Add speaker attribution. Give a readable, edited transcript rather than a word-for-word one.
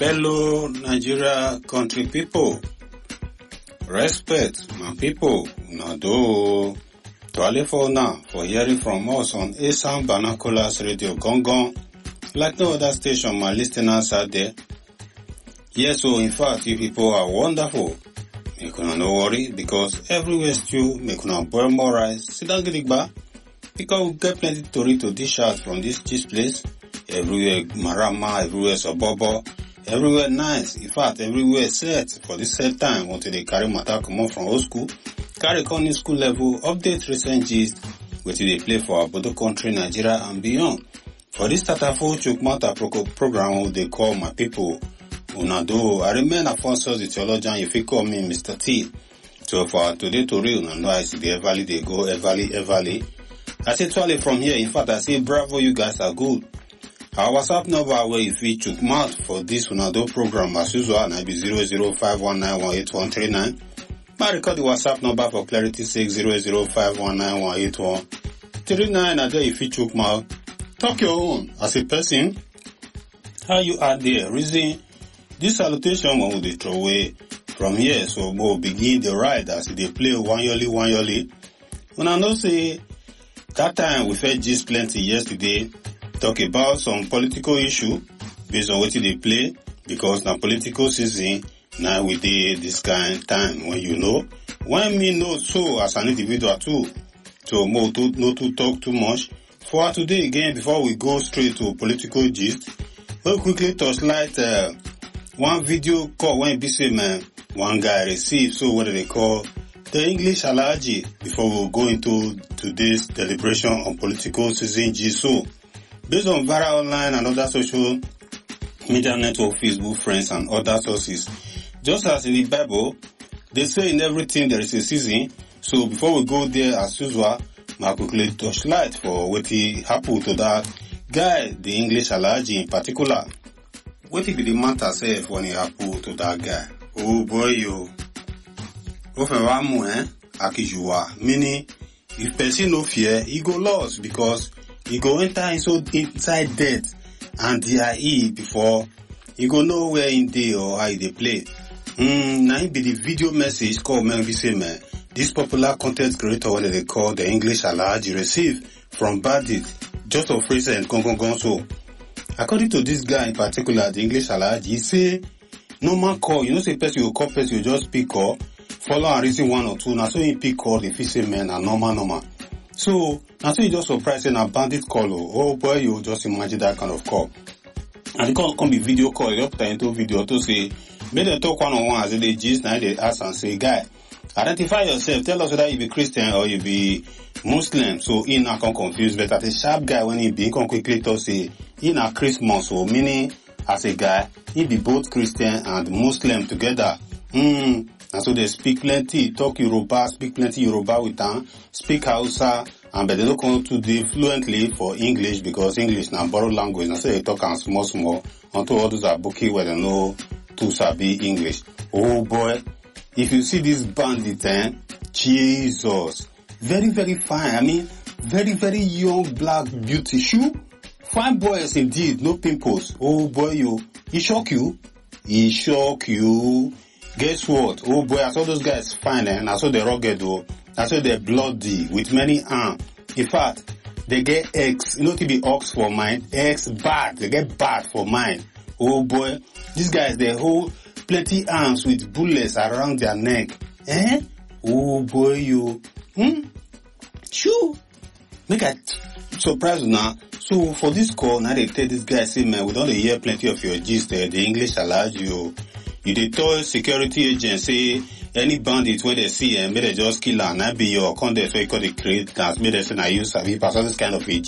Speaker 1: Fellow Nigeria country people, respect my people, una do. To for now, for hearing from us on Asam Banacolas Radio Gongon, like no other station, my listeners out there. Yes, so in fact, you people are wonderful. Make una no worry, because everywhere still make una boil more rice, sit down gidigba, because we get plenty story to dish out from this place. Everywhere marama, everywhere sobobo, everywhere nice. In fact, everywhere set for this set time until they carry matter come on from old school, carry on school level, update recent gist, which they play for our Bodo country, Nigeria and beyond. For this Tatafo Chukmata program, they call my people Unado. I remain Afonso the theologian, if you call me Mr. T. So for today to real, no I see the Everly, they go Everly. I say 12 from here. In fact, I say bravo, you guys are good. Our WhatsApp number where if we took mouth for this Unado program as usual, and I be 00519181139. I record the WhatsApp number for clarity 60051918139. And there if you took mouth, talk your own as a person. How you are there? Reason this salutation one will they throw away from here. So we'll begin the ride as they play one yearly. When I know say that time we fed just plenty yesterday. Talk about some political issue based on what they play, because now political season now we did this kind of time when you know. When me know so as an individual too, so more to not to talk too much. For today again, before we go straight to political gist, we'll quickly touch light one video call when BC man one guy received, so what do they call the English allergy, before we'll go into today's deliberation on political season gist. So based on viral online and other social media network, Facebook, friends, and other sources, just as in the Bible, they say in everything there is a season. So before we go there, as usual, I quickly touch light for what happened to that guy, the English allergy in particular. What be the matter say when it happened to that guy? Oh boy, you. Meaning, if person no fear, he go lost because he go enter inside death and DIE before he go know where in day or how they play. Now it be the video message called maybe say man, this popular content creator what they call the English allergy received from Bandit just of recent Gong. So according to this guy in particular, the English allergy, he say normal call, you know say person you call person you just pick call, follow and reason one or two, now so you pick call the say man and normal. So, now so you just surprised saying a bandit call. Oh boy, you just imagine that kind of call. And the call can be video call, you put into video to say, make them talk one-on-one as they gist, now they ask and say, guy, identify yourself, tell us whether you be Christian or you be Muslim. So, he not can confuse, but as a sharp guy, when he be, he can quickly to say, he not Christmas, so meaning, as a guy, he be both Christian and Muslim together. And so they speak plenty, talk Yoruba, speak plenty Yoruba with them, speak Hausa, and but they don't come to do fluently for English because English now borrowed language. And so they talk and small, until all those are bookie where they know to sabi English. Oh boy, if you see this bandit, Jesus, very, very fine. I mean, very, very young black beauty shoe. Fine boys indeed, no pimples. Oh boy, he shock you. Guess what? Oh boy, I saw those guys fine and I saw they rugged though. I saw they're bloody with many arms. In fact, they get X, you know to be ox for mine, X bad. They get bad for mine. Oh boy, these guys they hold plenty arms with bullets around their neck. Oh boy, Sure. Make I surprise now. So for this call, now they tell this guy, say man, we don't hear plenty of your gist there. The English allowed you. You dey tell security agents say any bandit where they see and may they just kill and not be your content so you call the create as may they say na you sabi pass all this kind of a